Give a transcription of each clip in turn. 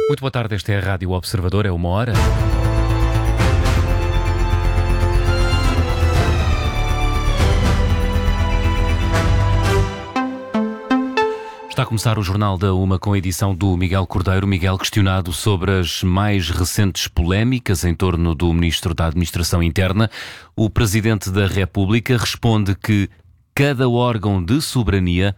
Muito boa tarde, esta é a Rádio Observador, é 1 hora. Está a começar o Jornal da Uma com a edição do Miguel Cordeiro. Miguel, questionado sobre as mais recentes polémicas em torno do Ministro da Administração Interna, o Presidente da República responde que cada órgão de soberania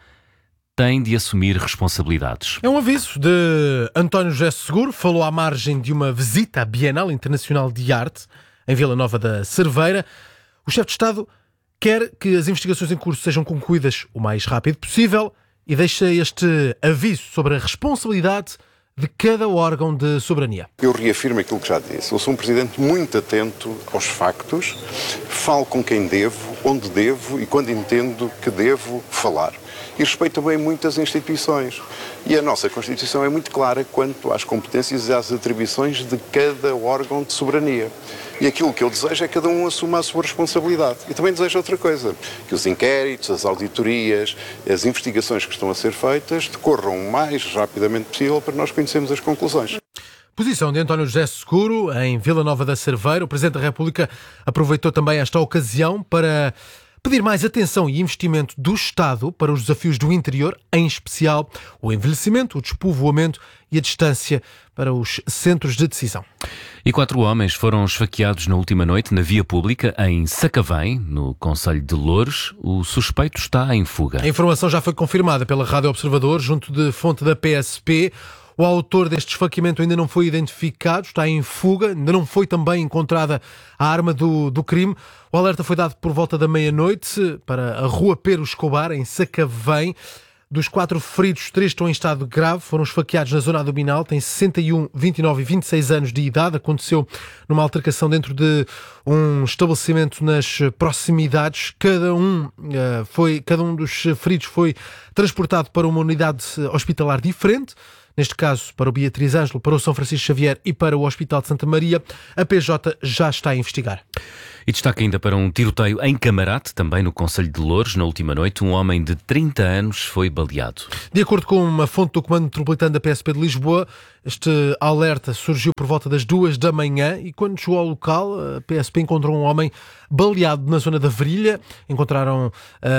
tem de assumir responsabilidades. É um aviso de António José Seguro, falou à margem de uma visita à Bienal Internacional de Arte, em Vila Nova da Cerveira. O chefe de Estado quer que as investigações em curso sejam concluídas o mais rápido possível e deixa este aviso sobre a responsabilidade de cada órgão de soberania. Eu reafirmo aquilo que já disse. Eu sou um presidente muito atento aos factos, falo com quem devo, onde devo e quando entendo que devo falar. E respeito também muitas instituições. E a nossa Constituição é muito clara quanto às competências e às atribuições de cada órgão de soberania. E aquilo que eu desejo é que cada um assuma a sua responsabilidade. E também desejo outra coisa, que os inquéritos, as auditorias, as investigações que estão a ser feitas decorram o mais rapidamente possível para nós conhecermos as conclusões. Posição de António José Seguro, em Vila Nova da Cerveira. O Presidente da República aproveitou também esta ocasião para pedir mais atenção e investimento do Estado para os desafios do interior, em especial o envelhecimento, o despovoamento e a distância para os centros de decisão. E 4 homens foram esfaqueados na última noite na via pública em Sacavém, no concelho de Loures. O suspeito está em fuga. A informação já foi confirmada pela Rádio Observador, junto de fonte da PSP. O autor deste esfaqueamento ainda não foi identificado, está em fuga, ainda não foi também encontrada a arma do crime. O alerta foi dado por volta da meia-noite para a rua Pero Escobar, em Sacavém. Dos 4 feridos, 3 estão em estado grave, foram esfaqueados na zona abdominal, têm 61, 29 e 26 anos de idade. Aconteceu numa altercação dentro de um estabelecimento nas proximidades. Cada um dos feridos foi transportado para uma unidade hospitalar diferente. Neste caso, para o Beatriz Ângelo, para o São Francisco Xavier e para o Hospital de Santa Maria, a PJ já está a investigar. E destaca ainda para um tiroteio em Camarate, também no concelho de Loures. Na última noite, um homem de 30 anos foi baleado. De acordo com uma fonte do Comando Metropolitano da PSP de Lisboa, este alerta surgiu por volta das 2 da manhã e quando chegou ao local, a PSP encontrou um homem baleado na zona da Virilha. Encontraram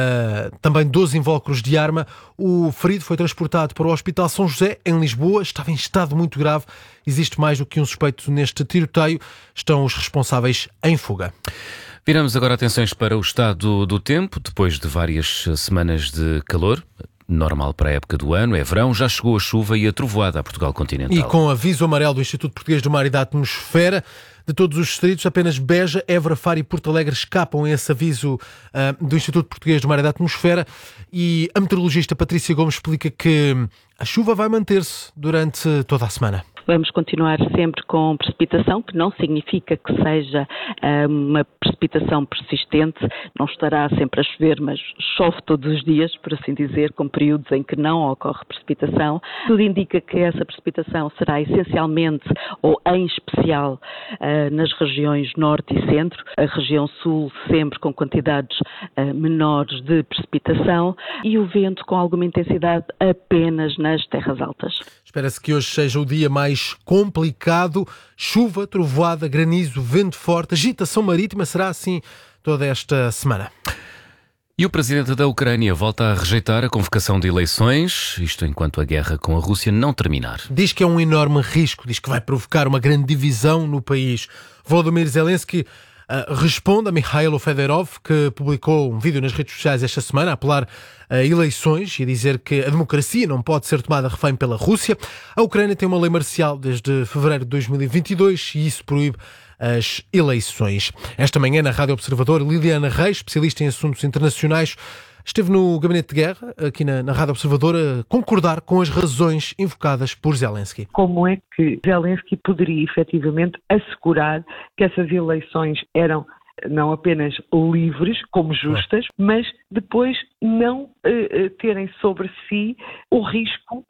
também 12 invólucros de arma. O ferido foi transportado para o Hospital São José, em Lisboa. Estava em estado muito grave. Existe mais do que um suspeito neste tiroteio. Estão os responsáveis em fuga. Viramos agora atenções para o estado do tempo. Depois de várias semanas de calor, normal para a época do ano, é verão, já chegou a chuva e a trovoada a Portugal continental. E com aviso amarelo do Instituto Português do Mar e da Atmosfera, de todos os distritos, apenas Beja, Évora, Faro e Porto Alegre escapam a esse aviso do Instituto Português do Mar e da Atmosfera. E a meteorologista Patrícia Gomes explica que a chuva vai manter-se durante toda a semana. Vamos continuar sempre com precipitação, que não significa que seja uma precipitação persistente, não estará sempre a chover, mas chove todos os dias, por assim dizer, com períodos em que não ocorre precipitação. Tudo indica que essa precipitação será essencialmente ou em especial nas regiões norte e centro, a região sul sempre com quantidades menores de precipitação e o vento com alguma intensidade apenas nas terras altas. Espera-se que hoje seja o dia mais complicado. Chuva, trovoada, granizo, vento forte, agitação marítima. Será assim toda esta semana. E o presidente da Ucrânia volta a rejeitar a convocação de eleições, isto enquanto a guerra com a Rússia não terminar. Diz que é um enorme risco, diz que vai provocar uma grande divisão no país. Volodymyr Zelensky responde a Mikhailo Fedorov, que publicou um vídeo nas redes sociais esta semana a apelar a eleições e a dizer que a democracia não pode ser tomada refém pela Rússia. A Ucrânia tem uma lei marcial desde fevereiro de 2022 e isso proíbe as eleições. Esta manhã, na Rádio Observador, Liliana Reis, especialista em assuntos internacionais, esteve no Gabinete de Guerra, aqui na Rádio Observador, a concordar com as razões invocadas por Zelensky. Como é que Zelensky poderia efetivamente assegurar que essas eleições eram não apenas livres, como justas, mas depois não terem sobre si o risco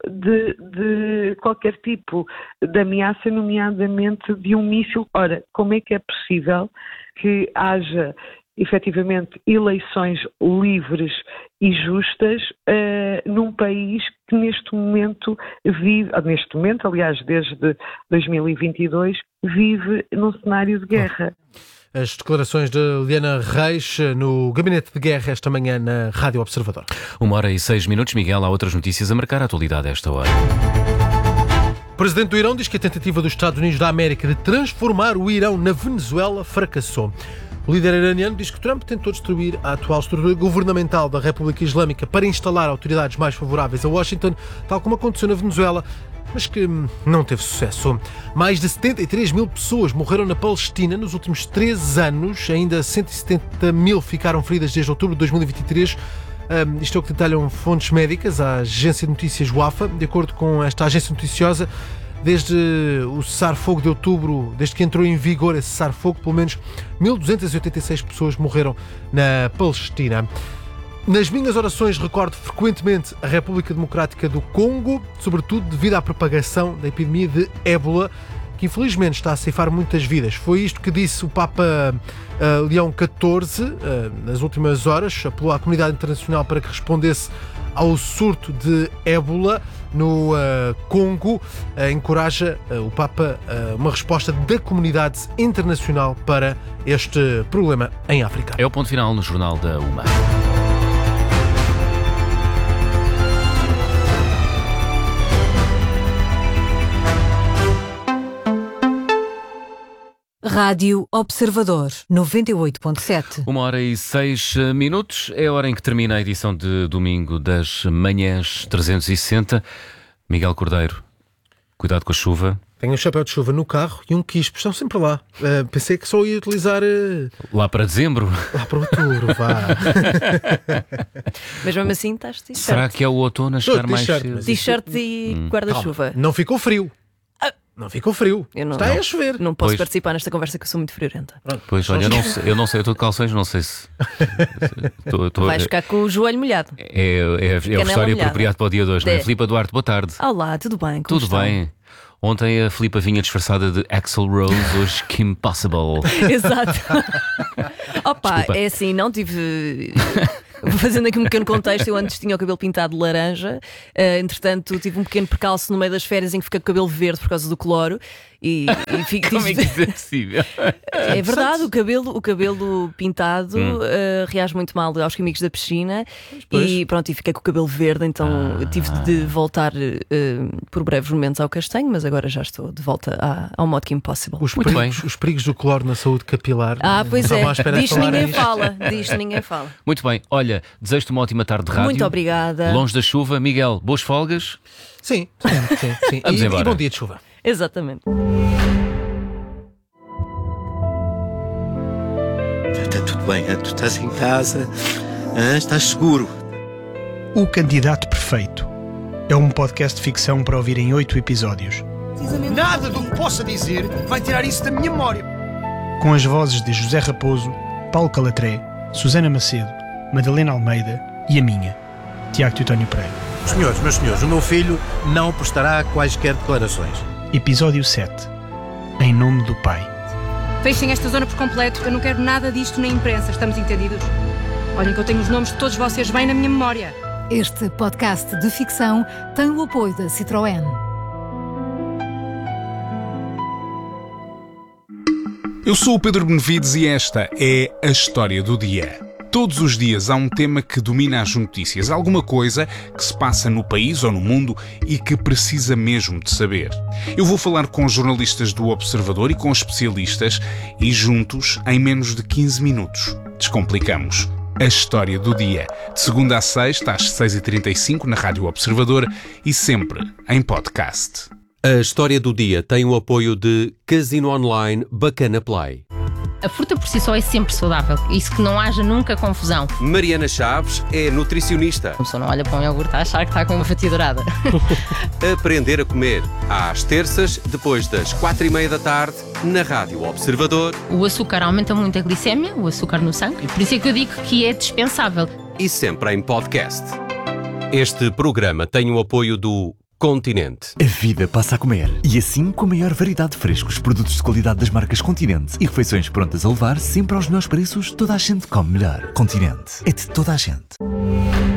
de qualquer tipo de ameaça, nomeadamente de um míssil? Ora, como é que é possível que haja efetivamente eleições livres e justas num país que neste momento, aliás, desde 2022, vive num cenário de guerra. As declarações de Liana Reis no Gabinete de Guerra esta manhã na Rádio Observador. 1h06, Miguel, há outras notícias a marcar a atualidade a esta hora. O presidente do Irão diz que a tentativa dos Estados Unidos da América de transformar o Irão na Venezuela fracassou. O líder iraniano diz que Trump tentou destruir a atual estrutura governamental da República Islâmica para instalar autoridades mais favoráveis a Washington, tal como aconteceu na Venezuela, mas que não teve sucesso. Mais de 73 mil pessoas morreram na Palestina nos últimos 13 anos, ainda 170 mil ficaram feridas desde outubro de 2023. Isto é o que detalham fontes médicas à agência de notícias Wafa. De acordo com esta agência noticiosa, desde o cessar-fogo de outubro, desde que entrou em vigor esse cessar-fogo, pelo menos 1.286 pessoas morreram na Palestina. Nas minhas orações recordo frequentemente a República Democrática do Congo, sobretudo devido à propagação da epidemia de ébola, que infelizmente está a ceifar muitas vidas. Foi isto que disse o Papa Leão XIV nas últimas horas. Apelou à comunidade internacional para que respondesse ao surto de ébola no Congo. Encoraja o Papa uma resposta da comunidade internacional para este problema em África. É o ponto final no Jornal da UMA. Rádio Observador 98.7. 1h06, é a hora em que termina a edição de domingo das Manhãs 360. Miguel Cordeiro, cuidado com a chuva. Tenho um chapéu de chuva no carro e um quispo, estão sempre lá. Pensei que só ia utilizar... Lá para dezembro? Lá para outubro, vá. Mas mesmo assim estás de t-shirt. Será que é o outono a chegar mais cedo? T-shirt e guarda-chuva. Não ficou frio. Não ficou frio. Está a chover. Não posso participar nesta conversa que eu sou muito friorenta. Pois, olha, eu não sei, eu estou de calções, não sei se... Vais ficar com o joelho molhado. É a história apropriada para o dia de hoje, não é? Filipa Duarte, boa tarde. Olá, tudo bem? Como tudo estão? Bem. Ontem a Filipa vinha disfarçada de Axl Rose, hoje Kim Possible. Exato. Opa, Desculpa. é assim, não tive... Fazendo aqui um pequeno contexto, eu antes tinha o cabelo pintado de laranja, entretanto tive um pequeno percalço no meio das férias em que fiquei com o cabelo verde por causa do cloro e Como é que isso é possível? É verdade, o cabelo pintado reage muito mal aos químicos da piscina e pronto, e fiquei com o cabelo verde, então tive de voltar por breves momentos ao castanho, mas agora já estou de volta ao modo Kim Possible. Os perigos do cloro na saúde capilar. Pois é, disto ninguém fala. Muito bem, olha, desejo-te uma ótima tarde de rádio. Muito obrigada. Longe da chuva. Miguel, boas folgas? Sim. Vamos embora. E bom dia de chuva. Exatamente. Está tudo bem, tu estás em casa, estás seguro. O Candidato Perfeito é um podcast de ficção para ouvir em 8 episódios. Nada do que possa dizer vai tirar isso da minha memória. Com as vozes de José Raposo, Paulo Calatré, Susana Macedo, Madalena Almeida e a minha, Tiago Teutónio Pereira. Senhores, meus senhores, o meu filho não prestará quaisquer declarações. Episódio 7. Em nome do Pai. Fechem esta zona por completo. Eu não quero nada disto na imprensa. Estamos entendidos? Olhem que eu tenho os nomes de todos vocês bem na minha memória. Este podcast de ficção tem o apoio da Citroën. Eu sou o Pedro Benevides e esta é a História do Dia. Todos os dias há um tema que domina as notícias, alguma coisa que se passa no país ou no mundo e que precisa mesmo de saber. Eu vou falar com jornalistas do Observador e com especialistas e juntos, em menos de 15 minutos, descomplicamos a História do Dia. De segunda a sexta, às 6h35 na Rádio Observador e sempre em podcast. A História do Dia tem o apoio de Casino Online Bacana Play. A fruta por si só é sempre saudável, isso que não haja nunca confusão. Mariana Chaves é nutricionista. A pessoa não olha para um iogurte a achar que está com uma fatia dourada. Aprender a comer, às terças, depois das 4h30 da tarde, na Rádio Observador. O açúcar aumenta muito a glicémia, o açúcar no sangue, por isso é que eu digo que é dispensável. E sempre em podcast. Este programa tem o apoio do Continente. A vida passa a comer. E assim, com a maior variedade de frescos, produtos de qualidade das marcas Continente e refeições prontas a levar, sempre aos melhores preços, toda a gente come melhor. Continente. É de toda a gente.